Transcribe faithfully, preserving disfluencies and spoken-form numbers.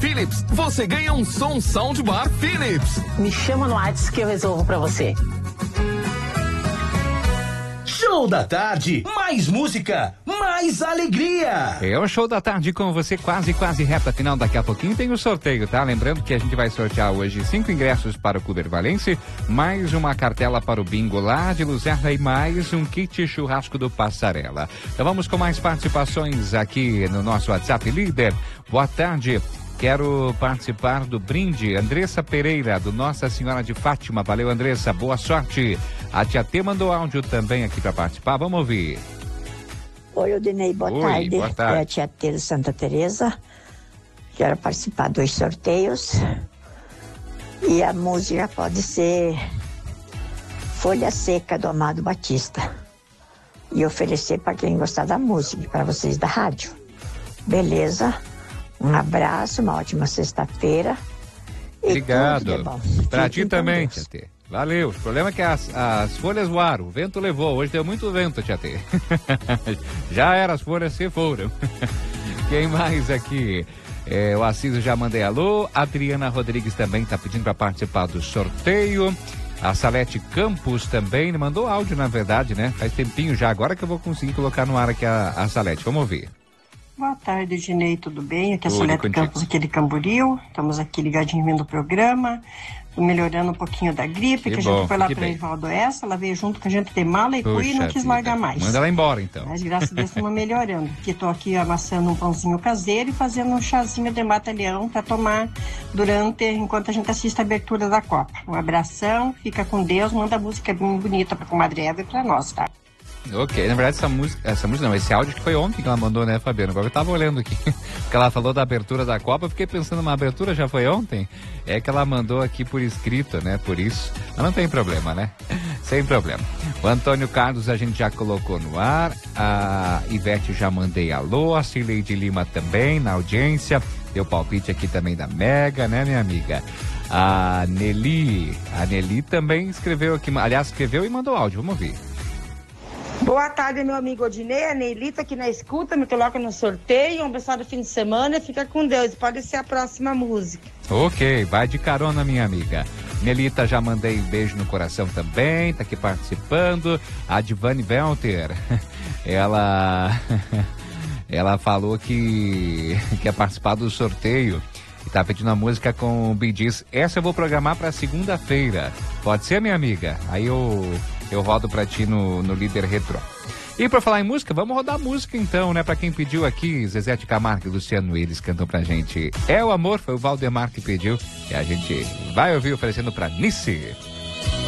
Philips, você ganha um som soundbar Philips. Me chama no WhatsApp que eu resolvo pra você. Show da tarde, mais música, mais alegria. É o Show da Tarde com você, quase, quase reta final. Daqui a pouquinho tem o sorteio, tá? Lembrando que a gente vai sortear hoje cinco ingressos para o Clube Ervalense, mais uma cartela para o bingo lá de Luzerna e mais um kit churrasco do Passarela. Então vamos com mais participações aqui no nosso WhatsApp líder. Boa tarde. Quero participar do brinde. Andressa Pereira, do Nossa Senhora de Fátima. Valeu, Andressa. Boa sorte. A tia T mandou áudio também aqui para participar. Vamos ouvir. Oi, Odinei. Boa Oi, tarde. boa tarde. É a tia T de Santa Teresa. Quero participar dos sorteios. E a música pode ser Folha Seca, do Amado Batista. E oferecer para quem gostar da música, para vocês da rádio. Beleza? Um abraço, uma ótima sexta-feira. Obrigado. Pra ti também, Deus. tia T. Valeu. O problema é que as, as folhas voaram, o vento levou. Hoje deu muito vento, tia T. Já era, as folhas se foram. Quem mais aqui? É, o Assis, já mandei alô. A Adriana Rodrigues também está pedindo para participar do sorteio. A Salete Campos também mandou áudio, na verdade, né? Faz tempinho já, agora que eu vou conseguir colocar no ar aqui a, a Salete. Vamos ouvir. Boa tarde, Ginei, tudo bem? Aqui é a Tudo Solete contigo. Campos, aqui de Camboriú. Estamos aqui ligadinho vendo o programa. Tô melhorando um pouquinho da gripe, Que que, a bom, gente foi lá fique para bem. Rivaldo Essa, ela veio junto com a gente de mala e fui e não Puxa quis vida. largar mais. Manda ela embora, então. Mas graças a Deus estamos melhorando. Aqui estou aqui amassando um pãozinho caseiro e fazendo um chazinho de mata-leão para tomar durante, enquanto a gente assiste a abertura da Copa. Um abração, fica com Deus, manda música bem bonita para a comadre Eva e para nós, tá? Ok, na verdade essa música, essa música não, esse áudio que foi ontem que ela mandou, né, Fabiano? Agora eu tava olhando aqui, porque ela falou da abertura da Copa, eu fiquei pensando, uma abertura já foi ontem? É que ela mandou aqui por escrito, né, por isso, mas não tem problema, né? Sem problema. O Antônio Carlos a gente já colocou no ar, a Ivete já mandei alô, a Cileide Lima também na audiência, deu palpite aqui também da Mega, né, minha amiga? A Nelly, a Nelly também escreveu aqui, aliás, escreveu e mandou áudio, vamos ouvir. Boa tarde, meu amigo Odinei, a Neilita aqui na escuta, me coloca no sorteio, um abençoado fim de semana, fica com Deus, pode ser a próxima música. Ok, vai de carona, minha amiga. Nelita, já mandei um beijo no coração também, tá aqui participando. A Divane Velter, ela, ela falou que quer participar do sorteio e tá pedindo a música com o Bee Gees. Essa eu vou programar pra segunda-feira. Pode ser, minha amiga? Aí eu... Eu rodo pra ti no, no Líder Retrô. E pra falar em música, vamos rodar música então, né? Pra quem pediu aqui, Zezé de Camargo e Luciano, eles cantam pra gente É o Amor, foi o Valdemar que pediu. E a gente vai ouvir oferecendo pra Nice.